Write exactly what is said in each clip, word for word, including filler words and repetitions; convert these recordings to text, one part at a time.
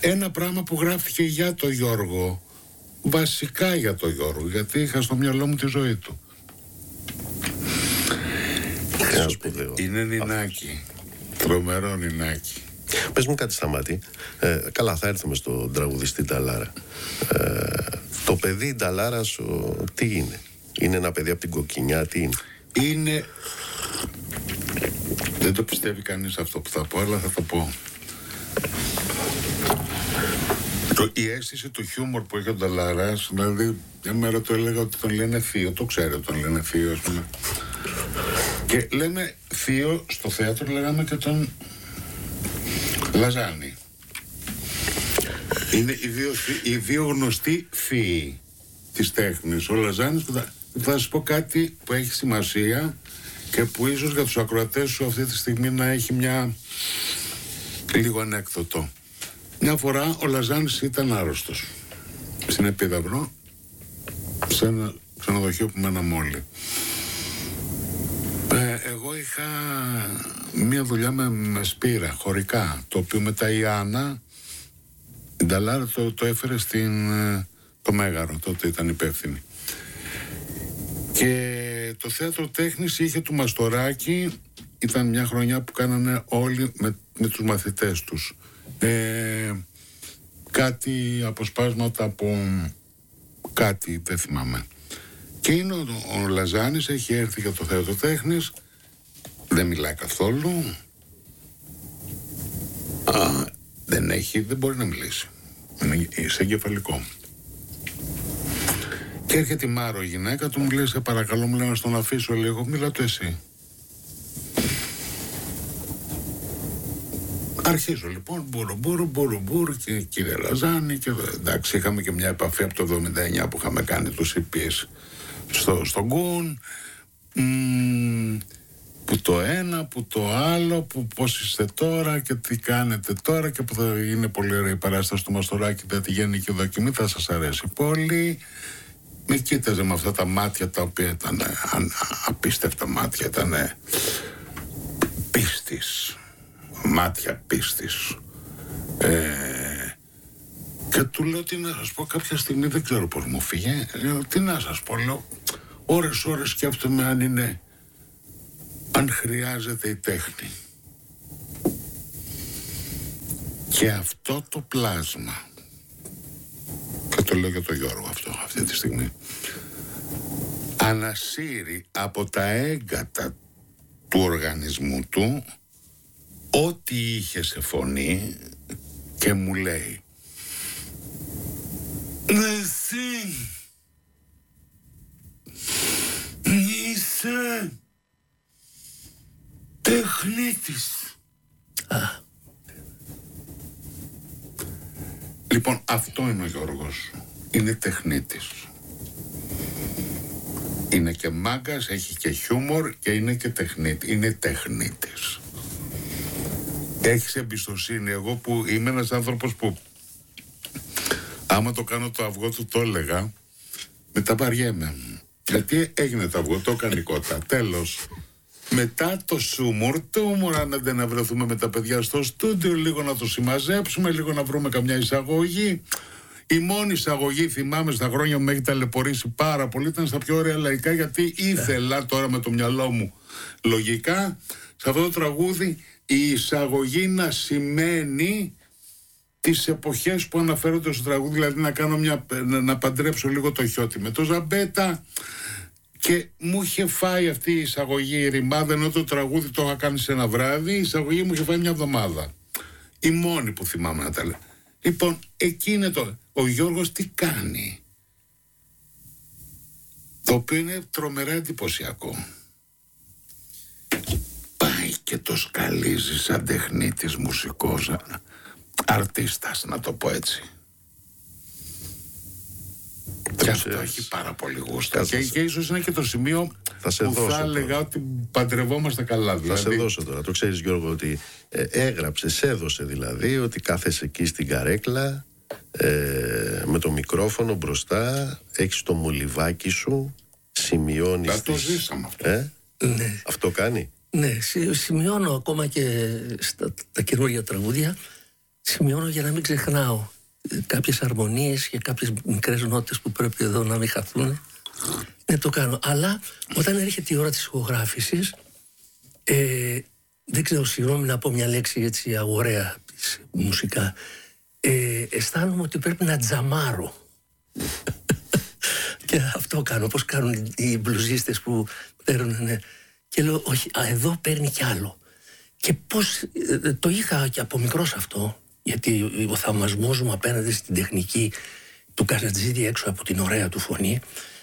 ένα πράγμα που γράφτηκε για το Γιώργο, βασικά για το Γιώργο, γιατί είχα στο μυαλό μου τη ζωή του. Είναι νινάκι, τρομερό νινάκι. Πες μου κάτι, Σταμάτη. ε, Καλά, θα έρθουμε στον τραγουδιστή Νταλάρα. ε, Το παιδί Νταλάρα σου τι είναι? Είναι ένα παιδί από την κοκκινιά, τι είναι? Είναι... Δεν το πιστεύει κανείς αυτό που θα πω, αλλά θα το πω. Το, η αίσθηση του χιούμορ που έχει ο Νταλάρας, δηλαδή μια μέρα το έλεγα ότι τον λένε θείο, το ξέρω τον λένε θείο, ας πούμε. Και λέμε θείο, στο θέατρο λέγαμε και τον Λαζάνη. Είναι οι δύο, οι δύο γνωστοί θείοι της τέχνης. Ο Λαζάνης, που θα, θα σας πω κάτι που έχει σημασία και που ίσως για τους ακροατές σου αυτή τη στιγμή να έχει μια λίγο ανέκδοτο. Μια φορά ο Λαζάνης ήταν άρρωστος στην Επίδαυρο, σε ένα ξενοδοχείο που μέναμε όλοι. Ε, εγώ είχα μια δουλειά με, με Σπύρα, χωρικά, το οποίο μετά η Άννα, η Νταλάρα το, το έφερε στην, το Μέγαρο, τότε ήταν υπεύθυνη. Και το θέατρο τέχνης είχε του Μαστοράκη, ήταν μια χρονιά που κάνανε όλοι με, με τους μαθητές τους. Ε, κάτι αποσπάσματα από κάτι, δεν θυμάμαι. Και είναι ο, ο Λαζάνης, έχει έρθει για το θέατρο τέχνης, δεν μιλάει καθόλου. Α, δεν έχει, δεν μπορεί να μιλήσει. Είναι σε εγκεφαλικό. Και έρχεται η Μάρο, η γυναίκα του, μου λέει, σε παρακαλώ, μου λέει να τον αφήσω λίγο, μίλα του εσύ. Αρχίζω λοιπόν, μπουρου μπουρου μπουρου μπουρου και κύριε Λαζάνη, και εντάξει, είχαμε και μια επαφή από το εβδομήντα εννιά που είχαμε κάνει τους ι πις στο, στο Γκουν, μ, που το ένα, που το άλλο, που πώς είστε τώρα και τι κάνετε τώρα, και που θα είναι πολύ ωραία η παράσταση του Μαστοράκη, θα τη γενική δοκιμή, θα σας αρέσει πολύ. Με κοίταζε με αυτά τα μάτια τα οποία ήταν απίστευτα μάτια, ήταν πίστης, μάτια πίστης. Ε, και του λέω, τι να σας πω, κάποια στιγμή δεν ξέρω πώς μου φύγε, λέω, τι να σας πω, λέω, ώρες ώρες σκέφτομαι αν είναι, αν χρειάζεται η τέχνη. Και αυτό το πλάσμα, και το λέω για τον Γιώργο αυτό αυτή τη στιγμή, ανασύρει από τα έγκατα του οργανισμού του ό,τι είχε σε φωνή και μου λέει, εσύ είσαι τεχνίτης. Α. Λοιπόν, αυτό είναι ο Γιώργος. Είναι τεχνίτης. Είναι και μάγκας, έχει και χιούμορ και είναι και τεχνίτη. Είναι τεχνίτης. Έχεις εμπιστοσύνη. Εγώ που είμαι ένας άνθρωπος που άμα το κάνω το αυγό του, το έλεγα, μετά βαριέμαι. Γιατί έγινε το αυγό, το έκανε η κότα. Τέλος. Μετά το σούμουρ, τοούμορ, άντε να βρεθούμε με τα παιδιά στο στούντιο, λίγο να το συμμαζέψουμε, λίγο να βρούμε καμιά εισαγωγή. Η μόνη εισαγωγή, θυμάμαι, στα χρόνια που με έχει ταλαιπωρήσει πάρα πολύ, ήταν στα πιο ωραία λαϊκά, γιατί ήθελα τώρα με το μυαλό μου λογικά σε αυτό το τραγούδι η εισαγωγή να σημαίνει τις εποχές που αναφέρονται στο τραγούδι, δηλαδή να κάνω μια, να, να παντρέψω λίγο το Χιώτη με το Ζαμπέτα. Και μου είχε φάει αυτή η εισαγωγή η ρημάδα, ενώ το τραγούδι το είχα κάνει σε ένα βράδυ, η εισαγωγή μου είχε φάει μια εβδομάδα. Η μόνη που θυμάμαι να τα λέω. Λοιπόν, εκεί είναι το... Ο Γιώργος τι κάνει, το οποίο είναι τρομερά εντυπωσιακό. Πάει και το σκαλίζει σαν τεχνίτης, μουσικός, αρτίστας, να το πω έτσι. Και αυτό έχει πάρα πολύ γούστα. Και, και ίσως είναι και το σημείο θα που θα έλεγα ότι παντρευόμαστε καλά. Δηλαδή. Θα σε δώσω τώρα. Το ξέρεις, Γιώργο, ότι ε, έγραψε, σε έδωσε δηλαδή, ότι κάθεσαι εκεί στην καρέκλα ε, με το μικρόφωνο μπροστά, έχεις το μολυβάκι σου, σημειώνεις. Θα το τις... ζήσαμε αυτό. Ε? Ναι. Αυτό κάνει. Ναι, σημειώνω ακόμα και στα τα καινούργια τραγούδια. σημειώνω για να μην ξεχνάω κάποιες αρμονίες και κάποιες μικρές νότες που πρέπει εδώ να μην χαθούν. Ναι, το κάνω. Αλλά όταν έρχεται η ώρα της ηχογράφησης, ε, δεν ξέρω, συγγνώμη να πω μια λέξη έτσι αγοραία μουσικά, ε, αισθάνομαι ότι πρέπει να τζαμάρω. Και αυτό κάνω, όπως κάνουν οι μπλουζίστες που παίρνουν, ναι. Και λέω, όχι, α, εδώ παίρνει κι άλλο. Και πώς, ε, το είχα και από μικρός αυτό, γιατί ο θαυμασμός μου απέναντι στην τεχνική του Καζατζίδη έξω από την ωραία του φωνή,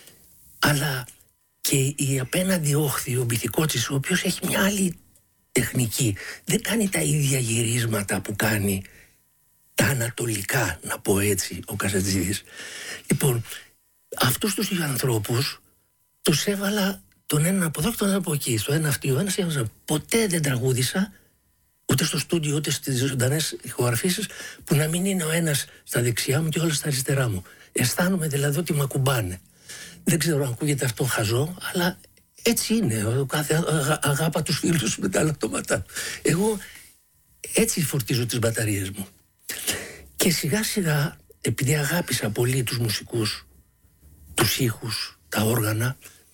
αλλά και η απέναντι όχθη, ο Μπιθικότσης, ο οποίος έχει μια άλλη τεχνική, δεν κάνει τα ίδια γυρίσματα που κάνει τα ανατολικά, να πω έτσι, ο Καζατζίδης. Λοιπόν, αυτούς τους δύο ανθρώπους τους έβαλα τον έναν από εδώ και τον έναν από εκεί. Στο ένα αυτή, ο ένας έβαζα. Ποτέ δεν τραγούδισα, ούτε στο στούντιο, ούτε στις ζωντανές ηχογραφήσεις, που να μην είναι ο ένας στα δεξιά μου και ο άλλος στα αριστερά μου. Αισθάνομαι δηλαδή ότι μ' ακουμπάνε. Δεν ξέρω αν ακούγεται αυτό χαζό, αλλά έτσι είναι. Ο κάθε αγα, αγάπα τους φίλους με τα λεπτόματα. Εγώ έτσι φορτίζω τις μπαταρίες μου. Και σιγά σιγά, επειδή αγάπησα πολύ τους μουσικούς, τους ήχους, τα όργανα,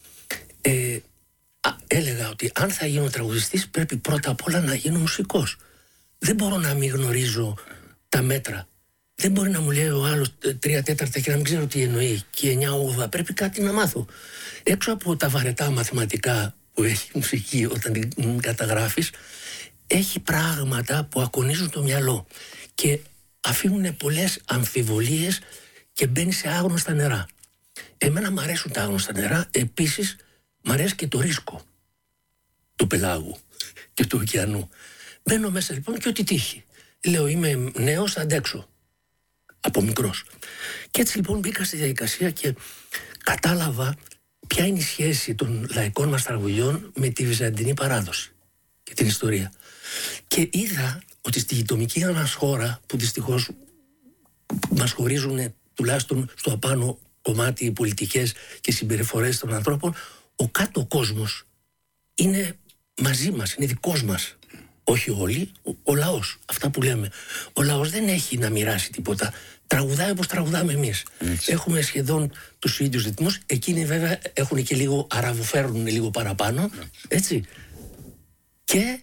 ε, α, έλεγα ότι αν θα γίνω τραγουδιστής πρέπει πρώτα απ' όλα να γίνω μουσικός. Δεν μπορώ να μην γνωρίζω τα μέτρα. Δεν μπορεί να μου λέει ο άλλος τρία τέταρτα και να μην ξέρω τι εννοεί και εννιά όγδοα. Πρέπει κάτι να μάθω. Έξω από τα βαρετά μαθηματικά που έχει η μουσική όταν την καταγράφεις, έχει πράγματα που ακονίζουν το μυαλό και αφήνουν πολλές αμφιβολίες και μπαίνει σε άγνωστα νερά. Εμένα μου αρέσουν τα άγνωστα νερά, επίσης μου αρέσει και το ρίσκο του πελάγου και του ωκεανού. Μπαίνω μέσα λοιπόν και ό,τι τύχει. Λέω, είμαι νέος, θα αντέξω. Από μικρός. Και έτσι λοιπόν μπήκα στη διαδικασία και κατάλαβα ποια είναι η σχέση των λαϊκών μας τραγουδιών με τη βυζαντινή παράδοση και την ιστορία. Και είδα ότι στη γειτονική μας χώρα, που δυστυχώς μας χωρίζουν τουλάχιστον στο απάνω κομμάτι οι πολιτικές και συμπεριφορές των ανθρώπων, ο κάτω κόσμος είναι μαζί μας, είναι δικός μας. Όχι όλοι, ο, ο λαός, αυτά που λέμε. Ο λαός δεν έχει να μοιράσει τίποτα. Τραγουδάει όπως τραγουδάμε εμείς. Έτσι. Έχουμε σχεδόν τους ίδιους ρυθμούς. Εκείνοι βέβαια έχουν και λίγο, αραβοφέρνουν λίγο παραπάνω. Έτσι. Και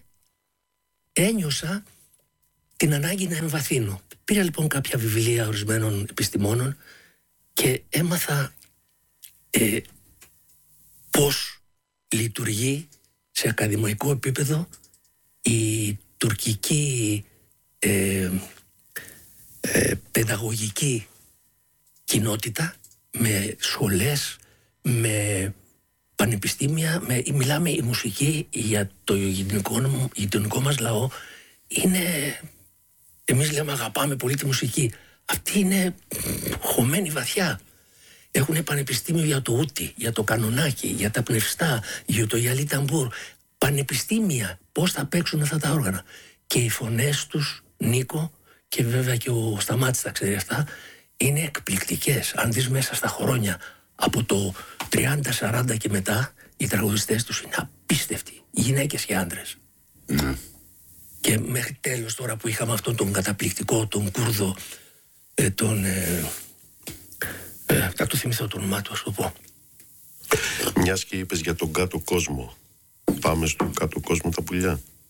ένιωσα την ανάγκη να εμβαθύνω. Πήρα λοιπόν κάποια βιβλία ορισμένων επιστημόνων και έμαθα ε, πώς λειτουργεί σε ακαδημαϊκό επίπεδο η τουρκική ε, ε, παιδαγωγική κοινότητα, με σχολές, με πανεπιστήμια, με, μιλάμε η μουσική για το γειτονικό, γειτονικό μας λαό είναι, εμείς λέμε αγαπάμε πολύ τη μουσική, αυτή είναι χωμένη βαθιά. Έχουν πανεπιστήμιο για το ούτι, για το κανονάκι, για τα πνευστά, για το γυαλί ταμπούρ. Πανεπιστήμια, πώς θα παίξουν αυτά τα όργανα. Και οι φωνές τους, Νίκο, και βέβαια και ο Σταμάτης τα ξέρει αυτά, είναι εκπληκτικές. Αν δεις μέσα στα χρόνια, από το τριάντα σαράντα και μετά, οι τραγουδιστές τους είναι απίστευτοι, γυναίκες και άντρες. Mm. Και μέχρι τέλος τώρα που είχαμε αυτόν τον καταπληκτικό, τον Κούρδο, ε, τον... Ε, ε, θα το θυμηθώ το όνομά του, ας το πω. Μιας και είπες για τον κάτω κόσμο, πάμε στον κάτω κόσμο τα πουλιά.